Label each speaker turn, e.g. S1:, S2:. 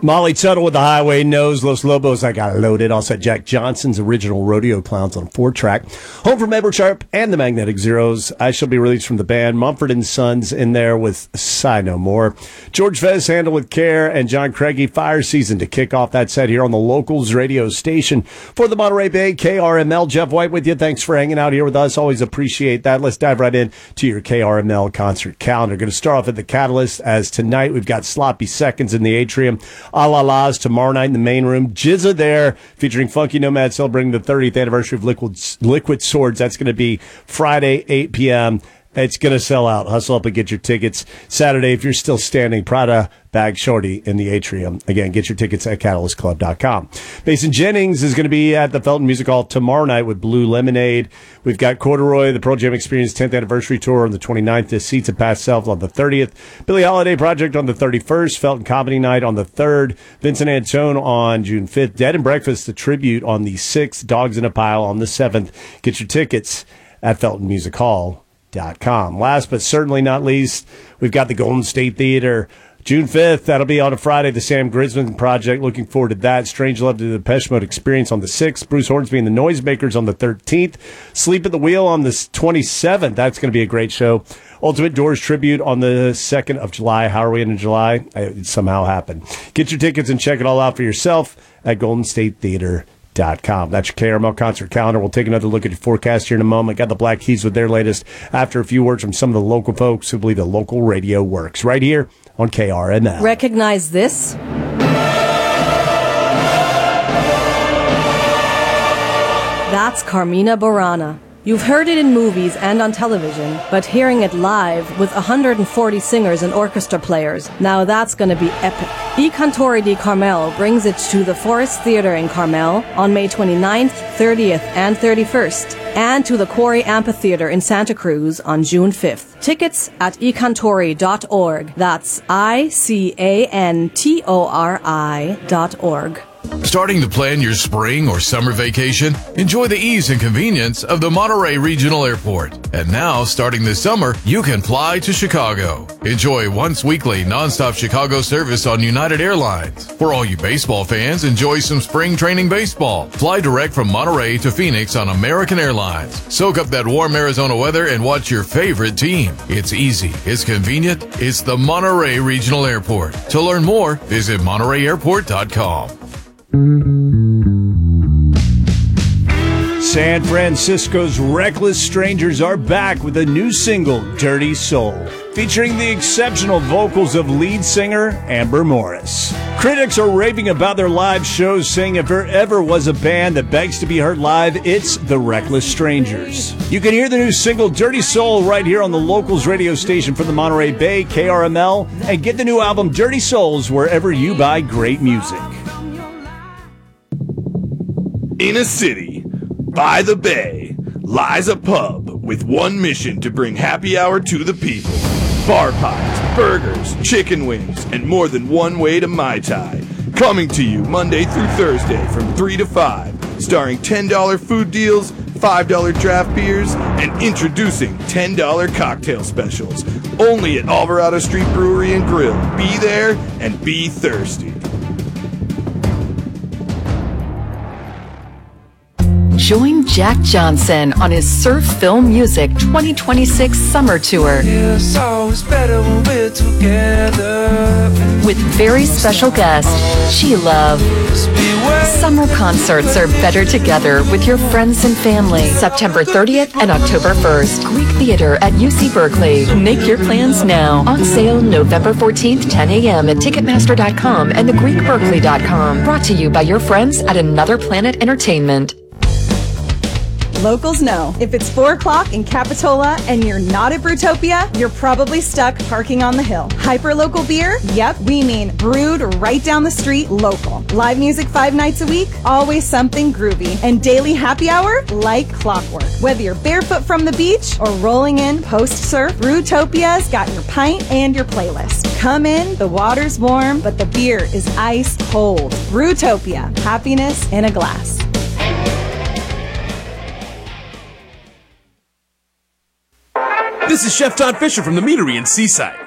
S1: Molly Tuttle with the Highway Knows. Los Lobos, I Got Loaded. Also Jack Johnson's original Rodeo Clowns on 4-track. Home from Edward Sharp and the Magnetic Zeros. I Shall Be Released from the band. Mumford & Sons in there with Sigh No More. George Fez, Handle with Care, and John Craigie, Fire Season to kick off that set here on the Locals radio station. For the Monterey Bay, KRML. Jeff White with you. Thanks for hanging out here with us. Always appreciate that. Let's dive right in to your KRML concert calendar. Going to start off at the Catalyst, as tonight we've got Sloppy Seconds in the Atrium. A La La's tomorrow night in the main room. Jizza there, featuring Funky Nomad, celebrating the 30th anniversary of Liquid Swords. That's going to be Friday, 8 p.m. It's going to sell out. Hustle up and get your tickets. Saturday, if you're still standing, Prada Bag Shorty in the Atrium. Again, get your tickets at CatalystClub.com. Mason Jennings is going to be at the Felton Music Hall tomorrow night with Blue Lemonade. We've got Corduroy, the Pearl Jam Experience 10th Anniversary Tour on the 29th. The Seats at Past Self on the 30th. Billie Holiday Project on the 31st. Felton Comedy Night on the 3rd. Vincent Antone on June 5th. Dead and Breakfast, the tribute on the 6th. Dogs in a Pile on the 7th. Get your tickets at FeltonMusicHall.com. Last but certainly not least, we've got the Golden State Theater. June 5th, that'll be on a Friday, the Sam Grisman Project. Looking forward to that. Strange Love to the Depeche Mode Experience on the 6th. Bruce Hornsby and the Noisemakers on the 13th. Sleep at the Wheel on the 27th. That's going to be a great show. Ultimate Doors Tribute on the 2nd of July. How are we in July? It somehow happened. Get your tickets and check it all out for yourself at GoldenStateTheater.com. That's your KRML concert calendar. We'll take another look at your forecast here in a moment. Got the Black Keys with their latest after a few words from some of the local folks who believe the local radio works. Right here on KRML.
S2: Recognize this? That's Carmina Burana. You've heard it in movies and on television, but hearing it live with 140 singers and orchestra players, now that's going to be epic. I Cantori di Carmel brings it to the Forest Theater in Carmel on May 29th, 30th, and 31st, and to the Quarry Amphitheater in Santa Cruz on June 5th. Tickets at icantori.org. That's ICANTORI.org.
S3: Starting to plan your spring or summer vacation? Enjoy the ease and convenience of the Monterey Regional Airport. And now, starting this summer, you can fly to Chicago. Enjoy once weekly nonstop Chicago service on United Airlines. For all you baseball fans, enjoy some spring training baseball. Fly direct from Monterey to Phoenix on American Airlines. Soak up that warm Arizona weather and watch your favorite team. It's easy, it's convenient, it's the Monterey Regional Airport. To learn more, visit MontereyAirport.com.
S1: San Francisco's Reckless Strangers are back with a new single, Dirty Soul, featuring the exceptional vocals of lead singer Amber Morris. Critics are raving about their live shows, saying if there ever was a band that begs to be heard live, it's the Reckless Strangers. You can hear the new single, Dirty Soul, right here on the Locals radio station for the Monterey Bay, KRML, and get the new album, Dirty Souls, wherever you buy great music.
S4: In a city, by the bay, lies a pub with one mission to bring happy hour to the people. Bar pies, burgers, chicken wings, and more than one way to Mai Tai. Coming to you Monday through Thursday from 3 to 5, starring $10 food deals, $5 draft beers, and introducing $10 cocktail specials. Only at Alvarado Street Brewery and Grill. Be there and be thirsty.
S5: Join Jack Johnson on his Surf Film Music 2026 Summer Tour.
S6: It's always better when we're together.
S5: With very special guest, She-Love. Summer concerts are better together with your friends and family. September 30th and October 1st. Greek Theater at UC Berkeley. Make your plans now. On sale November 14th, 10 a.m. at Ticketmaster.com and thegreekberkeley.com. Brought to you by your friends at Another Planet Entertainment.
S7: Locals know. If it's 4 o'clock in Capitola and you're not at Brewtopia, you're probably stuck parking on the hill. Hyper-local beer? Yep, we mean brewed right down the street local. Live music 5 nights a week? Always something groovy. And daily happy hour? Like clockwork. Whether you're barefoot from the beach or rolling in post-surf, Brewtopia's got your pint and your playlist. Come in, the water's warm, but the beer is ice cold. Brewtopia. Happiness in a glass.
S8: This is Chef Todd Fisher from the Meadery in Seaside.